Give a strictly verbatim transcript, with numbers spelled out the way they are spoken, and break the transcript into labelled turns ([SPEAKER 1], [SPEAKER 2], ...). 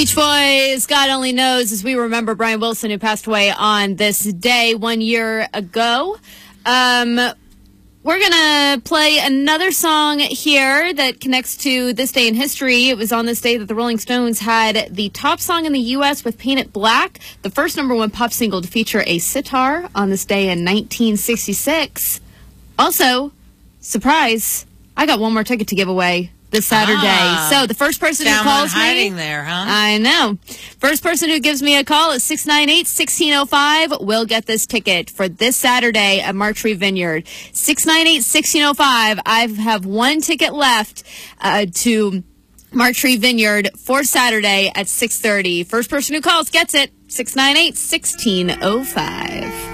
[SPEAKER 1] Beach Boys, God Only Knows, as we remember Brian Wilson, who passed away on this day one year ago. Um, we're going to play another song here that connects to this day in history. It was on this day that the Rolling Stones had the top song in the U S with Paint It Black, the first number one pop single to feature a sitar on this day in nineteen sixty-six. Also, surprise, I got one more ticket to give away this Saturday.
[SPEAKER 2] Ah,
[SPEAKER 1] so the first person who
[SPEAKER 2] down
[SPEAKER 1] calls
[SPEAKER 2] hiding
[SPEAKER 1] me,
[SPEAKER 2] there, huh?
[SPEAKER 1] I know. First person who gives me a call at six nine eight, one six zero five will get this ticket for this Saturday at Martree Vineyard. six nine eight, one six zero five. I have one ticket left uh, to Martree Vineyard for Saturday at six thirty. First person who calls gets it. six nine eight, one six zero five.